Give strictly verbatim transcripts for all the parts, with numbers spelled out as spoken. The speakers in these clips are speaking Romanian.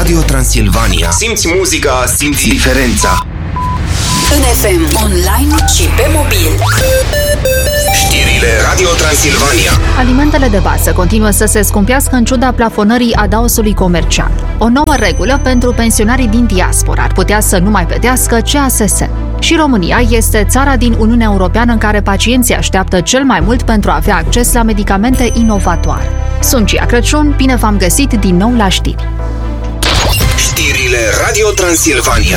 Radio Transilvania. Simți muzica, simți diferența. În F M, online și pe mobil. Știrile Radio Transilvania. Alimentele de bază continuă să se scumpească în ciuda plafonării adaosului comercial. O nouă regulă pentru pensionarii din diaspora ar putea să nu mai plătească C A S S. Și România este țara din Uniunea Europeană în care pacienții așteaptă cel mai mult pentru a avea acces la medicamente inovatoare. Sunt Gia Crăciun, bine v-am găsit din nou la știri. Știrile Radio Transilvania.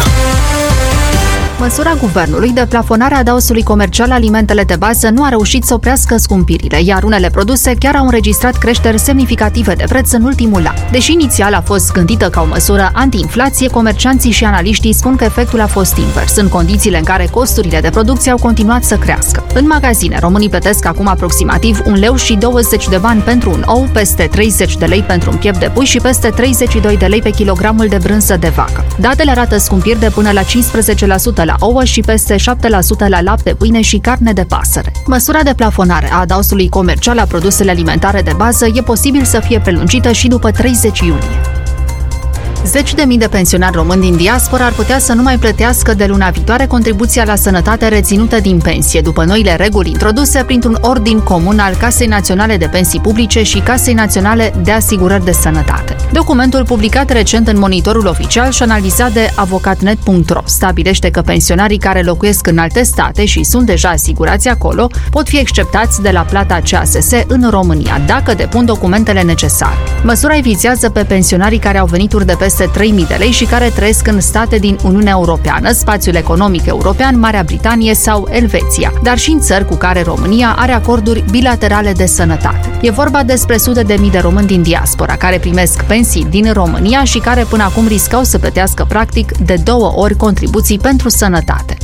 Măsura guvernului de plafonare a adaosului comercial alimentele de bază nu a reușit să oprească scumpirile, iar unele produse chiar au înregistrat creșteri semnificative de preț în ultimul an. Deși inițial a fost gândită ca o măsură anti-inflație, comercianții și analiștii spun că efectul a fost invers, în condițiile în care costurile de producție au continuat să crească. În magazine, românii plătesc acum aproximativ un leu și douăzeci de bani pentru un ou, peste treizeci de lei pentru un piept de pui și peste treizeci și doi de lei pe kilogramul de brânză de vacă. Datele arată scumpiri de până la cincisprezece la sută la ouă și peste șapte la sută la lapte, pâine și carne de pasăre. Măsura de plafonare a adaosului comercial la produsele alimentare de bază e posibil să fie prelungită și după treizeci iulie. Zeci de mii de pensionari români din diaspora ar putea să nu mai plătească de luna viitoare contribuția la sănătate reținută din pensie, după noile reguli introduse printr-un ordin comun al Casei Naționale de Pensii Publice și Casei Naționale de Asigurări de Sănătate. Documentul publicat recent în Monitorul Oficial și analizat de avocatnet punct ro stabilește că pensionarii care locuiesc în alte state și sunt deja asigurați acolo pot fi exceptați de la plata C A S S în România, dacă depun documentele necesare. Măsura vizează pe pensionarii care au venituri de peste trei mii de lei și care trăiesc în state din Uniunea Europeană, Spațiul Economic European, Marea Britanie sau Elveția, dar și în țări cu care România are acorduri bilaterale de sănătate. E vorba despre sute de mii de români din diaspora care primesc pensii din România și care până acum riscau să plătească practic de două ori contribuții pentru sănătate.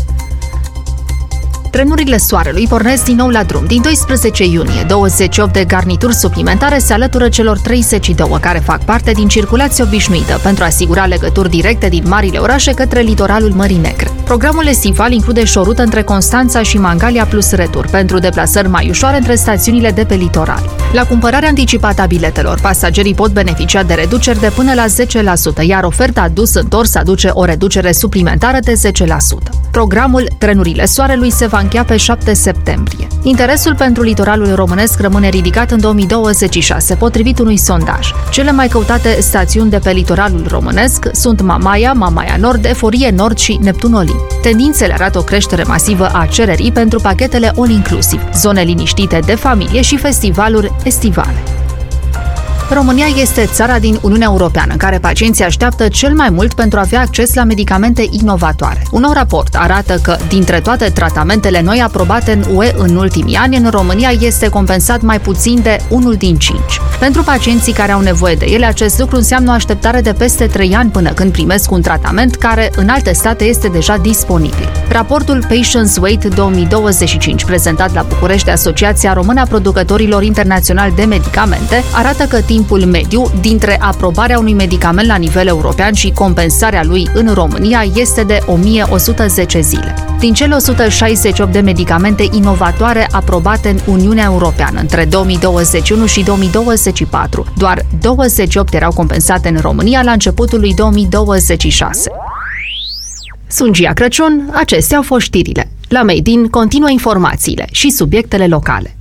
Trenurile Soarelui pornesc din nou la drum. Din doisprezece iunie, douăzeci și opt de garnituri suplimentare se alătură celor treizeci și doi care fac parte din circulație obișnuită pentru a asigura legături directe din marile orașe către litoralul Mării Negre. Programul estival include și o rută între Constanța și Mangalia plus retur, pentru deplasări mai ușoare între stațiunile de pe litoral. La cumpărarea anticipată a biletelor, pasagerii pot beneficia de reduceri de până la zece la sută, iar oferta dus-întors aduce o reducere suplimentară de zece la sută. Programul Trenurile Soarelui se va încheia pe șapte septembrie. Interesul pentru litoralul românesc rămâne ridicat în două mii douăzeci și șase, potrivit unui sondaj. Cele mai căutate stațiuni de pe litoralul românesc sunt Mamaia, Mamaia Nord, Eforie Nord și Neptun Olimp. Tendințele arată o creștere masivă a cererii pentru pachetele all-inclusiv, zone liniștite de familie și festivaluri estivale. România este țara din Uniunea Europeană în care pacienții așteaptă cel mai mult pentru a avea acces la medicamente inovatoare. Un nou raport arată că, dintre toate tratamentele noi aprobate în U E în ultimii ani, în România este compensat mai puțin de unul din cinci. Pentru pacienții care au nevoie de ele, acest lucru înseamnă o așteptare de peste trei ani până când primesc un tratament care, în alte state, este deja disponibil. Raportul Patients Wait două mii douăzeci și cinci, prezentat la București de Asociația Română a Producătorilor Internaționali de Medicamente, arată că timpul mediu dintre aprobarea unui medicament la nivel european și compensarea lui în România este de o mie o sută zece zile. Din cele o sută șaizeci și opt de medicamente inovatoare aprobate în Uniunea Europeană între două mii douăzeci și unu și două mii douăzeci și patru, doar douăzeci și opt erau compensate în România la începutul lui două mii douăzeci și șase. Sunt Gia Crăciun, acestea au fost știrile. La Made in continuă informațiile și subiectele locale.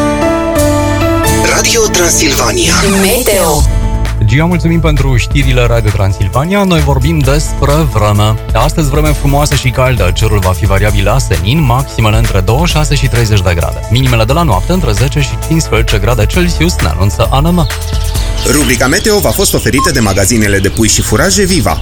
Radio Transilvania. Meteo. Gia, mulțumim pentru știrile Radio Transilvania. Noi vorbim despre vreme. Astăzi vreme frumoasă și caldă. Cerul va fi variabil la senin, maximele între douăzeci și șase și treizeci de grade. Minimele de la noapte între zece și cincisprezece grade Celsius, ne anunță A N M. Rubrica Meteo v-a fost oferită de magazinele de pui și furaje Viva.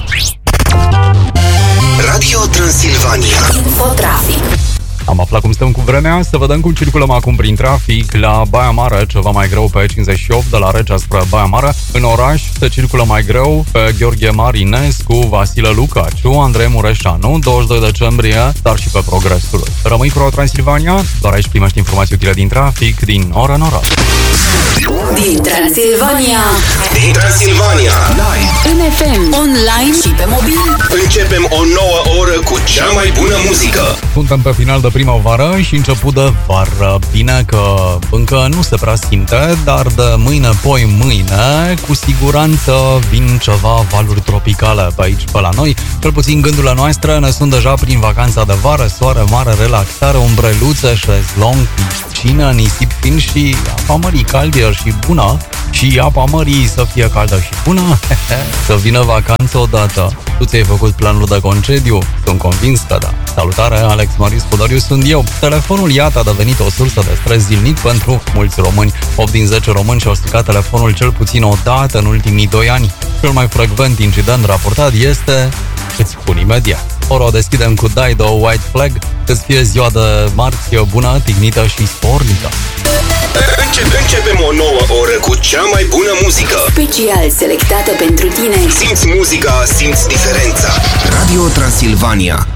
Radio Transilvania. Infotrafic. Am aflat cum stăm cu vremea, să vedem cum circulăm acum prin trafic. La Baia Mare, ceva mai greu pe cincizeci și opt, de la Regea spre Baia Mare. În oraș se circulă mai greu pe Gheorghe Marinescu, Vasile Lucaciu, Andrei Mureșanu, douăzeci și doi decembrie, dar și pe Progresul. Rămâi cu Transilvania, doar aici primești informații utile din trafic, din oră în oră. Din Transilvania. Din Transilvania. Live. În F M, online și pe mobil. Începem o nouă oră cu cea mai bună muzică. Suntem pe final de primăvară și început de vară. Bine că încă nu se prea simte, dar de mâine, poi mâine, cu siguranță vin ceva valuri tropicale pe aici, pe la noi. Cel puțin gândurile noastre ne sunt deja prin vacanța de vară, soare mare, relaxare, umbreluțe, șezlong, piscină, nisip fin și apa mării caldă și bună. Și apa mării să fie caldă și bună. Să vină vacanță odată. Tu ți-ai făcut planul de concediu? Sunt convins că da. Salutare, Alex Maris Podoriu sunt eu. Telefonul, iată, a devenit o sursă de stres zilnic pentru mulți români. opt din zece români și-au stricat telefonul cel puțin o dată în ultimii doi ani. Cel mai frecvent incident raportat este... Îți spun imediat. Ori o deschidem cu Dido White Flag. Îți fie ziua de marți bună, tignită și spornică. Începe, începem o nouă oră cu cea mai bună muzică. Special selectată pentru tine. Simți muzica, simți diferența. Radio Transilvania.